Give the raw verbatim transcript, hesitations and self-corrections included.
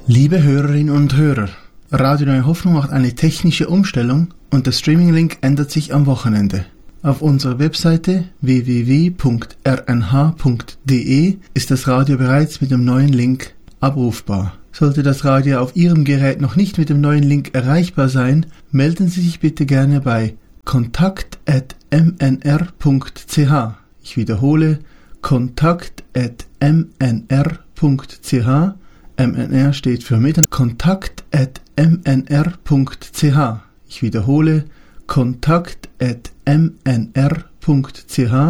Liebe Hörerinnen und Hörer, Radio Neue Hoffnung macht eine technische Umstellung und der Streaming-Link ändert sich am Wochenende. Auf unserer Webseite w w w punkt r n h punkt d e ist das Radio bereits mit dem neuen Link abrufbar. Sollte das Radio auf Ihrem Gerät noch nicht mit dem neuen Link erreichbar sein, melden Sie sich bitte gerne bei kontakt at m n r punkt c h. Ich wiederhole, kontakt at m n r punkt c h. M N R steht für Miteinander. kontakt at m n r punkt c h. Ich wiederhole, kontakt at m n r punkt c h.